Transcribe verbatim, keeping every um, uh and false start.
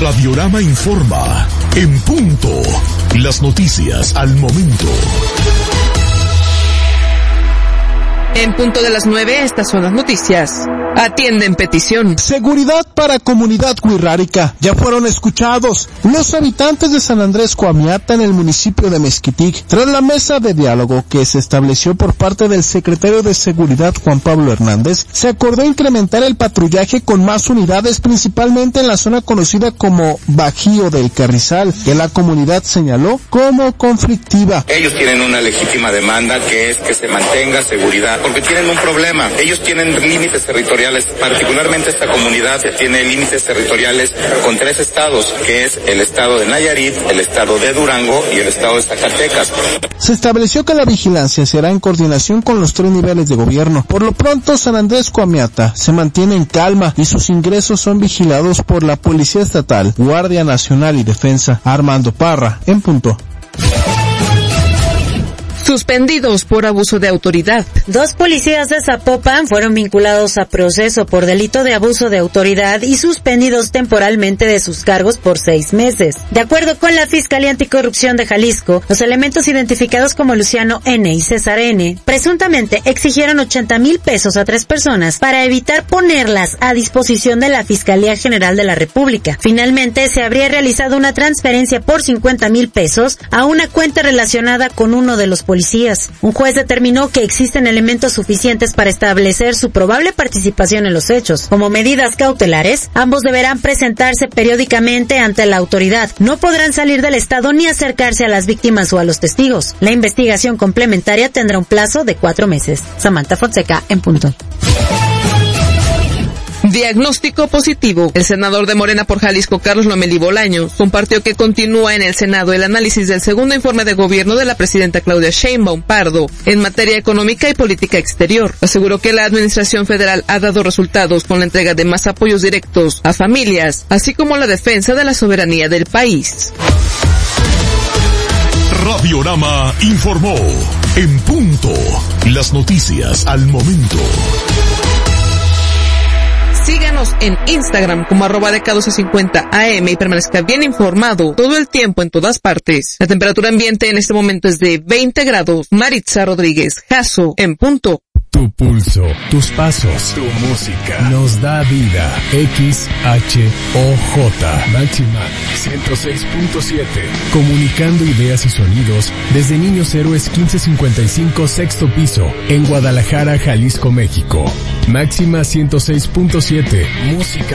Radiorama informa. En punto. Las noticias al momento. En punto de las nueve, estas son las noticias. Atienden petición. Seguridad para comunidad wixárika. Ya fueron escuchados los habitantes de San Andrés Coamiata en el municipio de Mezquitic, tras la mesa de diálogo que se estableció por parte del secretario de Seguridad Juan Pablo Hernández. Se acordó incrementar el patrullaje con más unidades, principalmente en la zona conocida como Bajío del Carrizal, que la comunidad señaló como conflictiva. Ellos tienen una legítima demanda, que es que se mantenga seguridad, porque tienen un problema. Ellos tienen límites territoriales. Particularmente esta comunidad tiene límites territoriales con tres estados, que es el estado de Nayarit, el estado de Durango y el estado de Zacatecas. Se estableció que la vigilancia será en coordinación con los tres niveles de gobierno. Por lo pronto, San Andrés Coamiata se mantiene en calma y sus ingresos son vigilados por la Policía Estatal, Guardia Nacional y Defensa. Armando Parra, en punto. Suspendidos por abuso de autoridad. Dos policías de Zapopan fueron vinculados a proceso por delito de abuso de autoridad y suspendidos temporalmente de sus cargos por seis meses. De acuerdo con la Fiscalía Anticorrupción de Jalisco, los elementos identificados como Luciano N. y César N. presuntamente exigieron ochenta mil pesos a tres personas para evitar ponerlas a disposición de la Fiscalía General de la República. Finalmente, se habría realizado una transferencia por cincuenta mil pesos a una cuenta relacionada con uno de los policías. Policías. Un juez determinó que existen elementos suficientes para establecer su probable participación en los hechos. Como medidas cautelares, ambos deberán presentarse periódicamente ante la autoridad. No podrán salir del estado ni acercarse a las víctimas o a los testigos. La investigación complementaria tendrá un plazo de cuatro meses. Samantha Fonseca, en punto. Diagnóstico positivo. El senador de Morena por Jalisco, Carlos Lomelí Bolaños, compartió que continúa en el Senado el análisis del segundo informe de gobierno de la presidenta Claudia Sheinbaum Pardo en materia económica y política exterior. Aseguró que la administración federal ha dado resultados con la entrega de más apoyos directos a familias, así como la defensa de la soberanía del país. Radiorama informó. En punto. Las noticias al momento. Síganos en Instagram como arroba D K doce cincuenta A M y permanezca bien informado todo el tiempo en todas partes. La temperatura ambiente en este momento es de veinte grados. Maritza Rodríguez, Jasso, en punto. Tu pulso, tus pasos, tu música nos da vida. X H O J Máxima ciento seis punto siete. Comunicando ideas y sonidos desde Niños Héroes quince cincuenta y cinco sexto piso en Guadalajara, Jalisco, México. Máxima ciento seis punto siete. Música